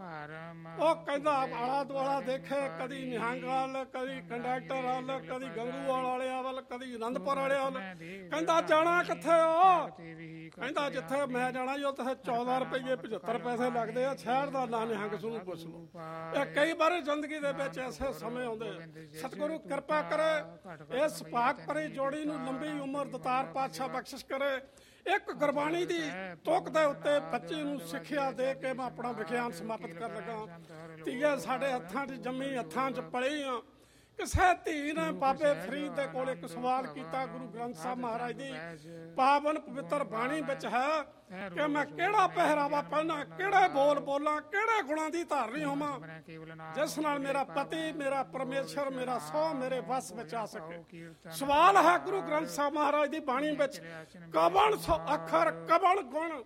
ਸਾਹਿਬ? ਉਹ ਕਹਿੰਦਾ ਆਲਾ ਦੁਆਲਾ ਦੇਖੇ, ਕਦੀ ਨਿਹੰਗ ਵੱਲ, ਕਦੀ ਕੰਡਕਟਰ ਵੱਲ, ਕਦੀ ਗੰਗੂਵਾਲ ਵਾਲਿਆਂ ਵੱਲ, ਕਦੀ ਆਨੰਦਪੁਰ ਵਾਲਿਆਂ ਵੱਲ। ਕਹਿੰਦਾ ਜਾਣਾ ਕਿੱਥੇ ਹੋ? ਕਹਿੰਦਾ ਜਿੱਥੇ ਮੈਂ ਜਾਣਾ ਜੀ ਉੱਥੇ 14 ਰੁਪਏ 75 ਪੈਸੇ ਲੱਗਦੇ ਆ, ਸ਼ਹਿਰ ਦਾ ਨਾਂ ਨਿਹੰਗ ਨੂੰ ਪੁੱਛ ਲਓ। ਇਹ ਕਈ ਵਾਰ ਜ਼ਿੰਦਗੀ ਦੇ ਵਿੱਚ ਐਸੇ ਸਮੇਂ ਆਉਂਦੇ, ਸਤਿਗੁਰੂ ਕਿਰਪਾ ਕਰੇ ਇਸ ਭਾਗ ਭਰੀ ਜੋੜੀ ਨੂੰ ਲੰਬੀ ਉਮਰ ਦਤਾਰ ਪਾਤਸ਼ਾਹ ਬਖਸ਼ਿਸ਼ ਕਰੇ। ਇੱਕ ਗੁਰਬਾਣੀ ਦੀ ਤੁਕ ਦੇ ਉੱਤੇ ਬੱਚੇ ਨੂੰ ਸਿੱਖਿਆ ਦੇ ਕੇ ਮੈਂ ਆਪਣਾ ਵਿਖਿਆਨ ਸਮਾਪਤ ਕਰਨ ਲੱਗਾ। ਧੀਏ ਸਾਡੇ ਹੱਥਾਂ 'ਚ ਜੰਮੀ, ਹੱਥਾਂ 'ਚ ਪਲੀ ਆ। ਕਿਸੇ ਧੀ ਨੇ ਬਾਬੇ ਫਰੀਦ ਦੇ ਕੋਲ ਇੱਕ ਸਵਾਲ ਕੀਤਾ, ਗੁਰੂ ਗ੍ਰੰਥ ਸਾਹਿਬ ਮਹਾਰਾਜ ਦੀ ਪਾਵਨ ਪਵਿੱਤਰ ਬਾਣੀ ਵਿੱਚ ਹੈ ਕਿ ਮੈਂ ਕਿਹੜਾ ਪਹਿਰਾਵਾ ਪਹਿਨਾਂ, ਕਿਹੜੇ ਬੋਲ ਬੋਲਾਂ, ਕਿਹੜੇ ਗੁਣਾਂ ਦੀ ਧਾਰਨੀ ਹੋਵਾਂ ਜਿਸ ਨਾਲ ਮੇਰਾ ਪਤੀ, ਮੇਰਾ ਪਰਮੇਸ਼ਰ, ਮੇਰਾ ਸਹੁੰ ਮੇਰੇ ਵਸ ਵਿੱਚ ਆ ਸਕੇ। ਸਵਾਲ ਹੈ ਗੁਰੂ ਗ੍ਰੰਥ ਸਾਹਿਬ ਮਹਾਰਾਜ ਦੀ ਬਾਣੀ ਵਿੱਚ, ਕਵਣ ਸੋ ਅੱਖਰ, ਕਵਣ ਗੁਣ,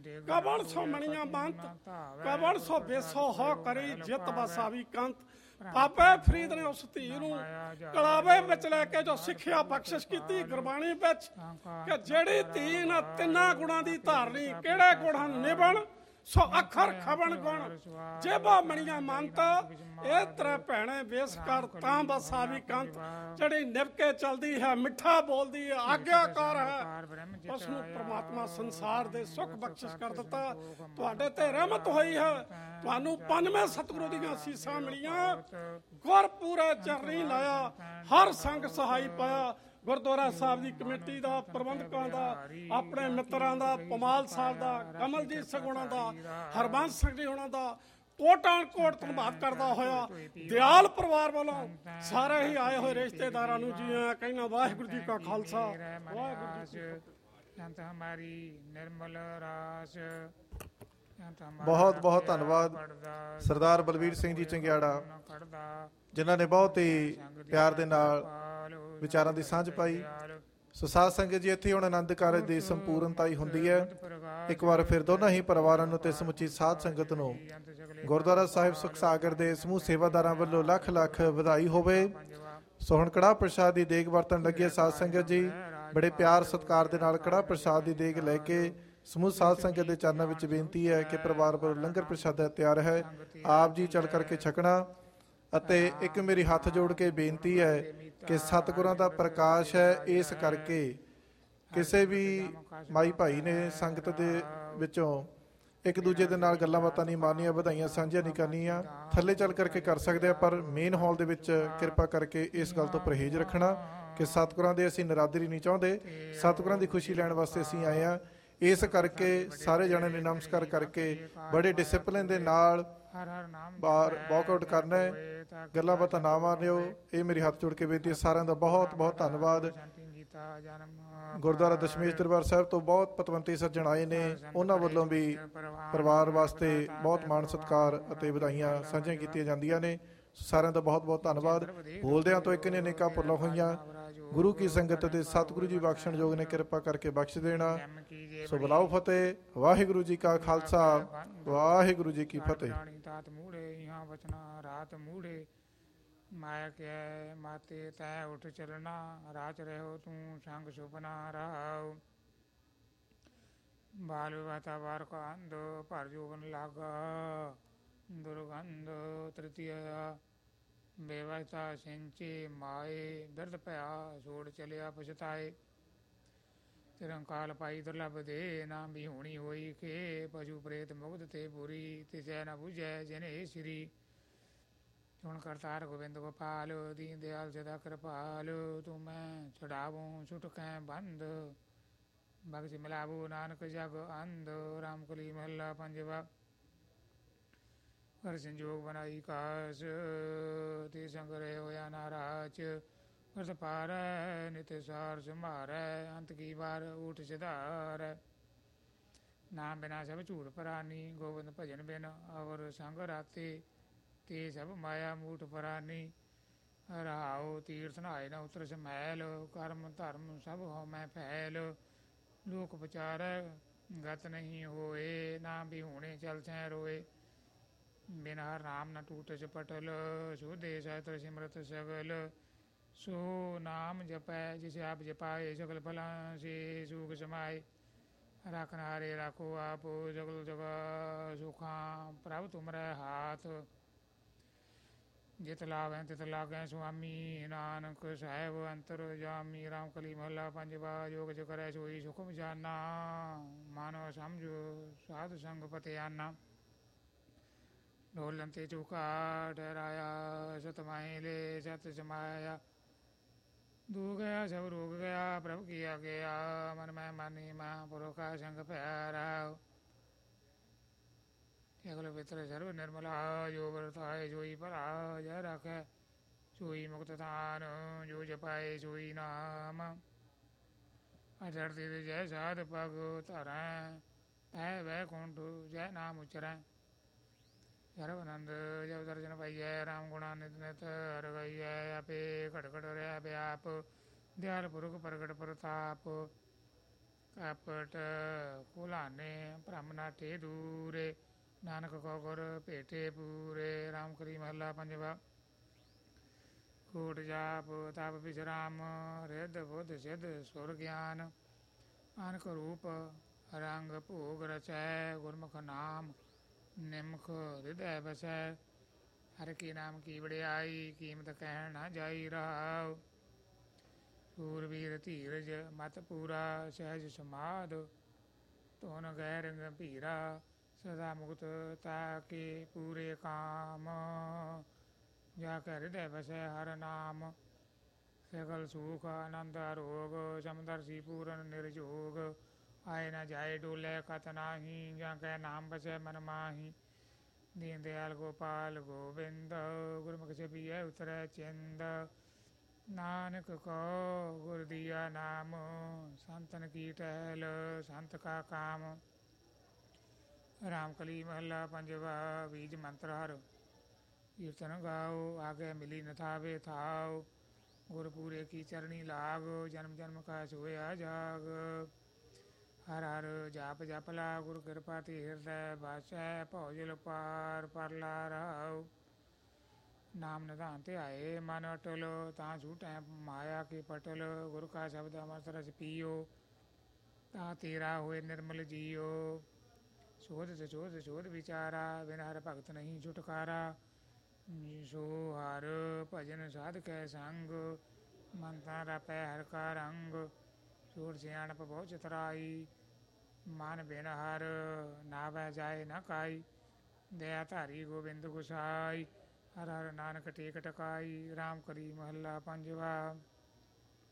ਕਵਣ ਸੋ ਮਣੀਆਂ ਬੰਤ, ਕਵਣ ਸੋ ਬੇਸੋ ਹੋ ਕਰੀ ਜਿਤ ਵਸਾਵੀ ਕੰਤ। ਬਾਬੇ ਫਰੀਦ ਨੇ ਉਸ ਧੀ ਨੂੰ ਕਲਾਵੇ ਵਿੱਚ ਲੈ ਕੇ ਜੋ ਸਿੱਖਿਆ ਬਖਸ਼ਿਸ਼ ਕੀਤੀ ਗੁਰਬਾਣੀ ਵਿੱਚ ਕਿ ਜਿਹੜੀ ਧੀ ਨਾ ਤਿੰਨਾਂ ਗੁਣਾਂ ਦੀ ਧਾਰਨੀ, ਕਿਹੜੇ ਗੁਣ ਹਨ? ਨਿਬਣ ਸੋ ਅੱਖਰ, ਖਵਣ ਗੁਣ, ਜੇਬਾ ਮਣੀਆਂ ਮੰਤ, ਇਹ ਤਰੇ ਭੈਣੇ ਵੇਸ ਕਰ ਤਾਂ ਬਸਾਵੀ ਕੰਤ। ਜਿਹੜੀ ਨਿਭ ਕੇ ਚਲਦੀ ਹੈ, ਮਿੱਠਾ ਬੋਲਦੀ ਹੈ, ਆਗਿਆਕਾਰ ਹੈ, ਉਸ ਨੂੰ ਪ੍ਰਮਾਤਮਾ ਸੰਸਾਰ ਦੇ ਸੁੱਖ ਬਖਸ਼ਿਸ਼ ਕਰ ਦਿੱਤਾ। ਤੁਹਾਡੇ ਤੇ ਰਹਿਮਤ ਹੋਈ ਹੈ, ਤੁਹਾਨੂੰ 95 ਸਤਿਗੁਰੂ ਦੀਆਂ ਅਸੀਸਾਂ ਮਿਲੀਆਂ, ਗੁਰ ਪੂਰੇ ਚਰਨੀ ਲਾਇਆ, ਹਰ ਸੰਗ ਸਹਾਈ ਪਾਇਆ। ਗੁਰਦੁਆਰਾ ਸਾਹਿਬ ਦੀ ਕਮੇਟੀ ਦਾ, ਪ੍ਰਬੰਧਕਾਂ ਦਾ, ਆਪਣੇ ਮਿੱਤਰਾਂ ਦਾ, ਪਮਾਲ ਸਾਹਿਬ ਦਾ, ਕਮਲਜੀਤ ਸਿੰਘ ਹੋਣਾ ਦਾ, ਹਰਬੰਸ ਸਿੰਘ ਜੀ ਹੋਣਾ ਦਾ ਕੋਟਾਂ ਕੋਟ ਧੰਨਵਾਦ ਕਰਦਾ ਹੋਇਆ ਦਿਆਲ ਪਰਿਵਾਰ ਵੱਲੋਂ ਸਾਰੇ ਹੀ ਆਏ ਹੋਏ ਰਿਸ਼ਤੇਦਾਰਾਂ ਨੂੰ ਜੀ ਆਇਆਂ ਕਹਿੰਦਾ। ਵਾਹਿਗੁਰੂ ਜੀ ਕਾ ਖਾਲਸਾ, ਵਾਹਿਗੁਰੂ ਜੀ ਕੀ ਫਤਿਹ। ਬਹੁਤ ਬਹੁਤ ਧੰਨਵਾਦ ਸਰਦਾਰ ਬਲਵੀਰ ਸਿੰਘ ਜੀ ਚੰਗਿਆੜਾ, ਜਿਨ੍ਹਾਂ ਨੇ ਬਹੁਤ ਹੀ ਪਿਆਰ ਦੇ ਨਾਲ ਵਿਚਾਰਾਂ ਦੀ ਸਾਂਝ ਪਾਈ। ਸੋ ਸਾਧ ਸੰਗਤ ਜੀ, ਇੱਥੇ ਹੁਣ ਆਨੰਦ ਕਾਰਜ ਦੀ ਸੰਪੂਰਨਤਾ ਹੀ ਹੁੰਦੀ ਹੈ। ਇੱਕ ਵਾਰ ਫਿਰ ਦੋਨਾਂ ਹੀ ਪਰਿਵਾਰਾਂ ਨੂੰ ਤੇ ਸਮੁੱਚੀ ਸਾਧ ਸੰਗਤ ਨੂੰ ਗੁਰਦੁਆਰਾ ਸਾਹਿਬ ਸੁਖ ਸਾਗਰ ਦੇ ਸਮੂਹ ਸੇਵਾਦਾਰਾਂ ਵੱਲੋਂ ਲੱਖ ਲੱਖ ਵਧਾਈ ਹੋਵੇ। ਸੋ ਹੁਣ ਕੜਾਹ ਪ੍ਰਸ਼ਾਦ ਦੀ ਦੇਗ ਵਰਤਣ ਲੱਗੇ ਸਾਧ ਸੰਗਤ ਜੀ। ਬੜੇ ਪਿਆਰ ਸਤਿਕਾਰ ਦੇ ਨਾਲ ਕੜਾਹ ਪ੍ਰਸ਼ਾਦ ਦੀ ਦੇਗ ਲੈ ਕੇ ਸਮੂਹ ਸਾਧ ਸੰਗਤ ਦੇ ਚਰਨਾਂ ਵਿੱਚ ਬੇਨਤੀ ਹੈ ਕਿ ਪਰਿਵਾਰ ਵੱਲੋਂ ਲੰਗਰ ਪ੍ਰਸ਼ਾਦਾ ਤਿਆਰ ਹੈ, ਆਪ ਜੀ ਚੱਲ ਕਰਕੇ ਛਕਣਾ। ਅਤੇ ਇੱਕ ਮੇਰੀ ਹੱਥ ਜੋੜ ਕੇ ਬੇਨਤੀ ਹੈ ਕਿ ਸਤਿਗੁਰਾਂ ਦਾ ਪ੍ਰਕਾਸ਼ ਹੈ, ਇਸ ਕਰਕੇ ਕਿਸੇ ਵੀ ਮਾਈ ਭਾਈ ਨੇ ਸੰਗਤ ਦੇ ਵਿੱਚੋਂ ਇੱਕ ਦੂਜੇ ਦੇ ਨਾਲ ਗੱਲਾਂ ਬਾਤਾਂ ਨਹੀਂ ਮਾਰਨੀਆਂ, ਵਧਾਈਆਂ ਸਾਂਝੀਆਂ ਨਹੀਂ ਕਰਨੀਆਂ। ਥੱਲੇ ਚੱਲ ਕਰਕੇ ਕਰ ਸਕਦੇ ਆ, ਪਰ ਮੇਨ ਹਾਲ ਦੇ ਵਿੱਚ ਕਿਰਪਾ ਕਰਕੇ ਇਸ ਗੱਲ ਤੋਂ ਪਰਹੇਜ਼ ਰੱਖਣਾ। ਕਿ ਸਤਿਗੁਰਾਂ ਦੇ ਅਸੀਂ ਨਰਾਦਰੀ ਨਹੀਂ ਚਾਹੁੰਦੇ, ਸਤਿਗੁਰਾਂ ਦੀ ਖੁਸ਼ੀ ਲੈਣ ਵਾਸਤੇ ਅਸੀਂ ਆਏ ਹਾਂ। ਇਸ ਕਰਕੇ ਸਾਰੇ ਜਣਿਆਂ ਨੇ ਨਮਸਕਾਰ ਕਰਕੇ ਬੜੇ ਡਿਸਪਲਿਨ ਦੇ ਨਾਲ ਬਾਹਰ ਵਾਕਆਊਟ ਕਰਨਾ ਹੈ, ਗੱਲਾਂ ਬਾਤਾਂ ਨਾ ਮਾਰਿਓ। ਇਹ ਮੇਰੀ ਹੱਥ ਜੋੜ ਕੇ ਬੇਨਤੀ ਹੈ। ਸਾਰਿਆਂ ਦਾ ਬਹੁਤ ਬਹੁਤ ਧੰਨਵਾਦ। ਗੁਰਦੁਆਰਾ ਦਸ਼ਮੇਸ਼ ਦਰਬਾਰ ਸਾਹਿਬ ਤੋਂ ਬਹੁਤ ਪਤਵੰਤੇ ਸੱਜਣ ਆਏ ਨੇ, ਉਹਨਾਂ ਵੱਲੋਂ ਵੀ ਪਰਿਵਾਰ ਵਾਸਤੇ ਬਹੁਤ ਮਾਣ ਸਤਿਕਾਰ ਅਤੇ ਵਧਾਈਆਂ ਸਾਂਝੀਆਂ ਕੀਤੀਆਂ ਜਾਂਦੀਆਂ ਨੇ। ਸਾਰਿਆਂ ਦਾ ਬਹੁਤ ਬਹੁਤ ਧੰਨਵਾਦ। ਬੋਲਦਿਆਂ ਤੋਂ ਇੱਕ ਨੇ ਅਨੇਕਾਂ ਭੁੱਲਾਂ ਹੋਈਆਂ, ਗੁਰੂ ਕੀ ਸੰਗਤ ਅਤੇ ਸਤਿਗੁਰੂ ਜੀ ਬਖਸ਼ਣ ਯੋਗ ਨੇ, ਕਿਰਪਾ ਕਰਕੇ ਬਖਸ਼ ਦੇਣਾ। ਸੋ ਬੁਲਾਓ ਫਤਿਹ। ਵਾਹਿਗੁਰੂ ਜੀ ਕਾ ਖਾਲਸਾ, ਵਾਹਿਗੁਰੂ ਜੀ ਕੀ ਫਤਿਹ। ਮਾਇਆ ਕਹਿ ਮਾਤੇ ਤੈ ਉਠ ਚਲਣਾ, ਰਾਚ ਰਹਿਓ ਤੂੰ ਸੰਗ ਸੁਪਨਾ ਰਾਉ। ਬਾਲ ਵਿਵਾਤਾ ਵਾਰ ਕਾ ਅੰਧ, ਭਰ ਜੋਬਨ ਲਾਗਾ ਦੁਰਗੰਧ ਤ੍ਰਿਤੀਆ। ਬੇਵਸਤਾ ਸਿੰਚੇ ਮਾਏ, ਦਰਦ ਭਇਆ ਛੋੜ ਚਲਿਆ ਪਛਤਾਏ। ਤਿਰੰਕਾਲ ਪਾਈ ਦੁਰਲਭ ਦੇ, ਨਾ ਵੀ ਹੋਣੀ ਹੋਈ ਕੇ। ਪਸ਼ੂ ਪ੍ਰੇਤ ਮੁਗਧ ਤੇ ਪੂਰੀ, ਤਿਸੈ ਨ ਬੁਝੈ ਜਿਨੇ ਸ੍ਰੀ। ਸੁਣ ਕਰਤਾਰ ਗੋਬਿੰਦ ਗੋਪਾਲ, ਦੀਨ ਦਿਆਲ ਸਦਾ ਕਿਰਪਾਲ। ਤੂੰ ਮੈਂ ਛੁਡਾਵੂੰ ਛੁਟਕੈ ਬੰਦ, ਭਗਤ ਮਿਲਾਵੂ ਨਾਨਕ ਜਗ ਅੰਧ। ਰਾਮ ਕਲੀ ਮਹੱਲਾ ਪੰਜਵਾ। ਕਰ ਸੰਜੋਗ ਬਣਾਈ ਕਾਸ, ਤੇ ਸੰਗ ਰਹਿ ਹੋਇਆ ਨਾਰਾਜ। ਵਰਤ ਪਾਰੈ ਨਿਤ ਸਾਰ ਸੰਭਾਰੈ, ਅੰਤ ਕੀ ਵਾਰ ਊਠ ਸਿਧਾਰੈ। ਨਾਮ ਬਿਨਾ ਸਭ ਝੂਠ ਪਰਾਨੀ, ਗੋਬਿੰਦ ਭਜਨ ਬਿਨ ਅਵਰ ਸੰਗ ਰਾਤੇ। ਤੇ ਸਭ ਮਾਇਆ ਮੂਠ ਪਰਾਨੀ, ਰਹਾਉ ਤੀਰਥ ਨਹਾਏ ਨ ਉਤਰ ਸਮੈਲ। ਕਰਮ ਧਰਮ ਸਭ ਹੋ ਮੈਂ ਫੈਲ, ਲੋਕ ਵਿਚਾਰੈ ਗਤ ਨਹੀਂ ਹੋਏ। ਨਾ ਵੀ ਹੋਣੇ ਚਲ ਸੈ ਰੋਏ, ਬਿਨ ਹਰ ਨਾਮ ਨ ਟੂਟਿ ਪਟਲ। ਸੋਧੇ ਸਹਿਤਰ ਸਿਮਰਤ ਸਗਲ, ਸੋ ਨਾਮ ਜਪੈ ਜਿਸ ਆਪ ਜਪਾਏ। ਸਗਲ ਫਲਾਂ ਸੇ ਸੂਖ ਸਮਾਏ, ਰਾਖਨ ਹਾਰੇ ਰਾਖੋ ਆਪ। ਜਗਲ ਜਗਾ ਸੁਖਾਂ ਪ੍ਰਭ ਤੁਮਰੈ ਹਾਥ, ਜਿਤ ਲਾਵੈ ਤਿਤ ਲਾਗੈ ਸੁਆਮੀ। ਨਾਨਕ ਸਾਹਿਬ ਅੰਤਰ ਜਾਮੀ, ਰਾਮ ਕਲੀ ਮਹੱਲਾ ਪੰਜਵਾ। ਜੋ ਕਿਛ ਕਰੈ ਸੋਈ ਸੁਖਮ ਜਾਨਾ, ਮਾਨੋ ਸਮਝੋ ਸਾਧ ਸੰਗ ਪਤਿਆਨਾ। ਢੋਲਨ ਤੇ ਚੌਕਾ ਠਹਿਰਾਇਆ, ਸਤ ਮਾਹੀ ਲੈ ਸਤ ਸਮਾਇਆ। ਦੂ ਗਿਆ ਸਭ ਰੋਗ ਗਿਆ, ਪ੍ਰਭ ਕੀਆ ਗਿਆ। ਮਨ ਮੈਂ ਮਾਨੀ ਮਹਾਂਪੁਰਖ ਕਾ ਸੰਗ ਪਿਆਰਾ। ਸਗਲ ਪਿਤਰ ਸਰਬ ਨਿਰਮਲਾ, ਜੋ ਵਰਤਾਏ ਸੋਈ ਭਲਾ। ਜੈ ਰਾਖੈ ਸੋਈ ਮੁਕਤ ਥਾਨ, ਜੋ ਜਪਾਏ ਸੋਈ ਨਾਮ। ਅਜਰ ਤਿਤ ਜੈ ਸਾਧ ਪਗ ਧਰੈ, ਐ ਵੈਕੁੰਠ ਜੈ ਨਾਮ ਉਚਰੈ। ਸਰਬ ਆਨੰਦ ਜਬ ਦਰਸ਼ਨ ਪਾਈਐ, ਰਾਮ ਗੁਣਾ ਨਿਤ ਨਿਤ ਹਰਿ ਗਾਈਐ। ਆਪੇ ਘਟ ਘਟ ਰਹਿ ਵਿਆਪ, ਦਿਆਲ ਪੁਰਖ ਪ੍ਰਗਟ ਪ੍ਰਤਾਪ। ਕਪਟ ਕੁਲਾਨੇ ਭ੍ਰਮ ਨਾਠੇ ਦੂਰੇ, ਨਾਨਕ ਕੋ ਗੁਰ ਭੇਟੇ ਪੂਰੇ। ਰਾਮ ਕਲੀ ਮਹੱਲਾ ਪੰਜਵਾ। ਕੋਟ ਜਾਪ ਤਪ ਵਿਸ਼ਰਾਮ, ਰਿੱਧ ਬੁੱਧ ਸਿੱਧ ਸੁਰ ਗਿਆਨ। ਅਨਕ ਰੂਪ ਰੰਗ ਭੋਗ ਰਚੈ, ਗੁਰਮੁਖ ਨਾਮ ਨਿਮਖ ਹਿਰਦੈ ਵਸੈ। ਹਰਿ ਕੀ ਨਾਮ ਕੀ ਵਡਿਆਈ, ਕੀਮਤ ਕਹਿਣ ਨਾ ਜਾਈ ਰਹਾਉ। ਸੂਰਬੀਰ ਧੀਰਜ ਮਤ ਪੂਰਾ, ਸਹਿਜ ਸਮਾਧ ਧੁਨ ਗਹਿ ਗੰਭੀਰਾ। ਸਦਾ ਮੁਕਤ ਤਾਕੇ ਪੂਰੇ ਕਾਮ, ਜਾ ਕੇ ਹਿਰਦੈ ਵਸੈ ਹਰ ਨਾਮ। ਸਗਲ ਸੁਖ ਆਨੰਦ ਅਰੋਗ, ਸਮਦਰਸੀ ਪੂਰਨ ਨਿਰਜੋਗ। ਆਏ ਨਾ ਜਾਏ ਡੋਲੇ ਕਤ ਨਾਹੀ, ਜਾਂ ਕੈ ਨਾਮ ਵਸੈ ਮਨ ਮਾਹੀ। ਦੀਨ ਦਿਆਲ ਗੋਪਾਲ ਗੋਬਿੰਦ, ਗੁਰਮੁਖ ਛਪੀਐ ਉਤਰੈ ਚਿੰਦ। ਨਾਨਕ ਕੋ ਗੁਰ ਦੀਆ ਨਾਮ, ਸੰਤਨ ਕੀ ਟਹਿਲ ਸੰਤ ਕਾ ਕਾਮ। ਰਾਮ ਕਲੀ ਮਹੱਲਾ ਪੰਜਵਾ। ਬੀਜ ਮੰਤਰ ਹਰ ਕੀਰਤਨ ਗਾਓ, ਆਗੇ ਮਿਲੀ ਨ ਥਾਵੇ ਥਾਉ। ਗੁਰ ਪੂਰੇ ਕੀ ਚਰਣੀ ਲਾਗ, ਜਨਮ ਜਨਮ ਕਾ ਸੋਇਆ ਜਾਗ। ਹਰ ਹਰ ਜਾਪ ਜਪ ਲਾ, ਗੁਰ ਕਿਰਪਾ ਤੇ ਹਿਰਦੈ ਬਾਸੈ। ਭਉਜਲ ਪਾਰ ਪਰਲਾ ਰਾਉ, ਨਾਮ ਨਿਧਾਨ ਤੇ ਆਏ ਮਨ ਅਟਲ। ਤਾਂ ਛੂਟੈ ਮਾਇਆ ਕੇ ਪਟਲ, ਗੁਰ ਕਾ ਸ਼ਬਦ ਅੰਮ੍ਰਿਤ ਰਸ ਪੀਓ। ਤਾਂ ਤੇਰਾ ਹੋਏ ਨਿਰਮਲ ਜੀਓ। ਸੋਧ ਸੋਧ ਸੋਧ ਵਿਚਾਰਾ, ਬਿਨ ਹਰ ਭਗਤ ਨਹੀਂ ਛੁਟਕਾਰਾ। ਸੋ ਹਰ ਭਜਨ ਸਾਧ ਕੈ ਸੰਗ, ਮਨ ਤਾਂ ਰਾਪੈ ਹਰ ਕਾ ਰੰਗ। ਸੋਰ ਸਿਆਣਪ ਬਹੁ ਚਤੁਰਾਈ, ਮਨ ਬਿਨ ਹਰ ਨਾਵੈ ਜਾਏ ਨ ਕਾਈ। ਦਇਆ ਧਾਰੀ ਗੋਬਿੰਦ ਗੁਸਾਈ, ਹਰ ਹਰ ਨਾਨਕ ਟੇਕ ਟਕਾਈ। ਰਾਮ ਕਲੀ ਮਹੱਲਾ ਪੰਜਵਾ।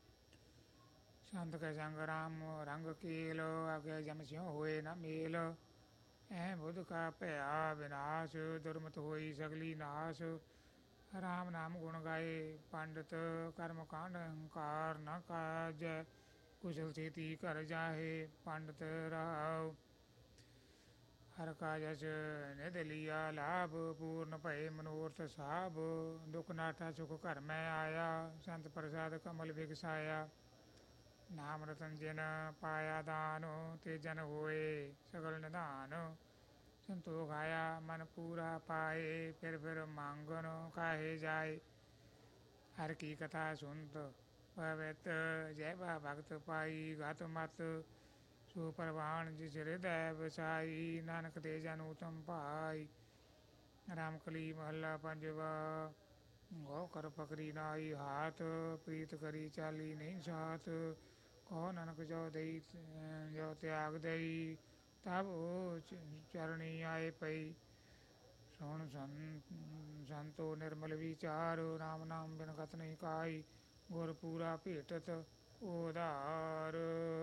ਸੰਤ ਕੈ ਸੰਗ ਰਾਮ ਰੰਗ ਕੀਲ ਆਗੇ ਜਮ ਸਿਉ ਹੋਏ ਨਾ ਮੇਲ ਐ ਬੁੱਧ ਕਾ ਭਇਆ ਵਿਨਾਸ਼ ਦੁਰਮਤ ਹੋਈ ਸਗਲੀ ਨਾਸ਼ ਰਾਮ ਨਾਮ ਗੁਣ ਗਾਏ ਪੰਡਿਤ ਕਰਮ ਕਾਂਡ ਹੰਕਾਰ ਨ ਕਾਜੈ ਕੁਸ਼ਲ ਛੇਤੀ ਘਰ ਜਾਹੇ ਪੰਡਿਤ ਰਾਵ ਹਰ ਕਾ ਜਸ ਨਿਧ ਲੀਆ ਲਾਭ ਪੂਰਨ ਭਏ ਮਨੋਰਥ ਸਾਭ ਦੁਖ ਨਾਠਾ ਸੁਖ ਘਰ ਮੈਂ ਆਇਆ ਸੰਤ ਪ੍ਰਸਾਦ ਕਮਲ ਵਿਗਸਾਇਆ ਨਾਮ ਰਤਨ ਜਿਨ ਪਾਇਆ ਦਾਨ ਤੇ ਜਨ ਹੋਏ ਸਗਲ ਨਿਧਾਨ ਸੰਤੋਖ ਆਇਆ ਮਨ ਪੂਰਾ ਪਾਏ ਫਿਰ ਮੰਗਨ ਕਾਹੇ ਜਾਏ ਹਰ ਕੀ ਕਥਾ ਸੁਨਤ ਪਵਿੱਤ ਜੈ ਬਾ ਭਗਤ ਪਾਈ ਗਤ ਮਤ ਸੋ ਪ੍ਰਵਾਨ ਜਿਸ ਹਿਰਦੈ ਵਸਾਈ ਨਾਨਕ ਤੇ ਜਨ ਉਤਮ ਭਾਈ ਰਾਮ ਕਲੀ ਮਹੱਲਾ ਪੰਜਵਾ ਗੋ ਕਰ ਪਕਰੀ ਨਾਈ ਹਾਥ ਪ੍ਰੀਤ ਕਰੀ ਚਾਲੀ ਨਹੀਂ ਸਾਥ ਕਹੋ ਨਾਨਕ ਜੋ ਦਈ ਜੋ ਤਿਆਗ ਦਈ ਤਬ ਉਹ ਚਰਣੀ ਆਏ ਪਈ ਸੁਣ ਸੰਤੋ ਨਿਰਮਲ ਵਿਚਾਰ ਰਾਮ ਨਾਮ ਬਿਨ ਕਤ ਨਹੀਂ ਕਾਈ ਗੁਰ ਪੂਰਾ ਭੇਟਤ ਉਧਾਰ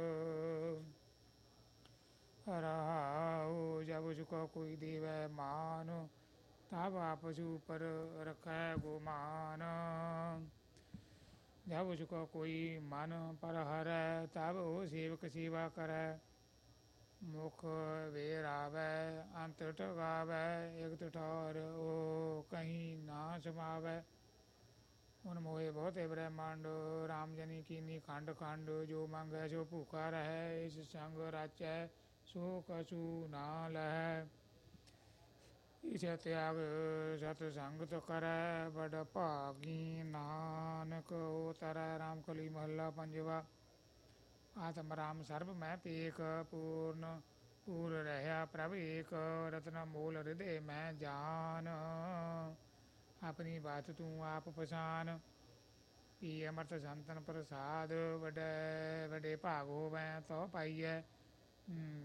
ਰਹਾਉ ਜਬ ਝੁਕੋ ਕੋਈ ਦੇਵੈ ਮਾਨ ਤਬ ਆਪਸੂ ਪਰ ਰਖੈ ਗੁਮਾਨ ਜਬ ਝੁਕੋ ਕੋਈ ਮਨ ਪਰ ਹਰੈ ਤਬ ਉਹ ਸੇਵਕ ਸੇਵਾ ਕਰੈ ਮੁਖ ਵੇਰ ਆਵੈ ਅੰਤ ਟਗਾਵੈ ਇਕ ਠੌਰ ਉਹ ਕਹੀਂ ਨਾ ਸਮਾਵੈ ਹੁਣ ਮੋਏ ਬਹੁਤੇ ਬ੍ਰਹਮੰਡ ਰਾਮ ਜਨੀ ਕੀਨੀ ਖੰਡ ਖੰਡ ਜੋ ਮੰਗੈ ਸੋ ਭੂਖਾ ਰਹੈ ਇਸ ਸੰਗ ਰਾਚੈ ਸੋ ਕਛੂ ਨਾ ਲਹੈ ਇਸ ਤਿਆਗ ਸਤ ਸੰਗਤ ਕਰੈ ਬੜ ਭਾਗੀ ਨਾਨਕ ਉਹ ਤਰੈ ਰਾਮ ਕਲੀ ਮਹੱਲਾ ਪੰਜਵਾ ਆਤਮ ਰਾਮ ਸਰਬ ਮੈਂ ਪੇਖ ਪੂਰਨ ਪੂਰ ਰਹਿਆ ਪ੍ਰਭ ਏਕ ਰਤਨ ਮੂਲ ਹਿਰਦੇ ਮੈਂ ਜਾਨ ਆਪਣੀ ਬਾਤ ਤੂੰ ਆਪ ਪਛਾਨ ਪੀ ਅਮਰਤ ਸੰਤਨ ਪ੍ਰਸਾਦ ਵੱਡੇ ਵੱਡੇ ਭਾਗ ਹੋਵੈ ਤੋ ਪਾਈਐ